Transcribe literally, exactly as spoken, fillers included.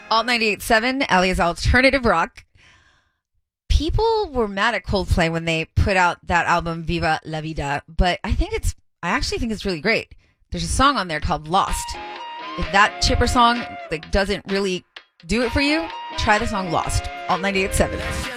Alt ninety-eight point seven, Ellie's Alternative Rock. People were mad at Coldplay when they put out that album Viva La Vida, but I think it's, I actually think it's really great. There's a song on there called Lost. If that chipper song like doesn't really do it for you, try the song Lost. Alt ninety-eight point seven.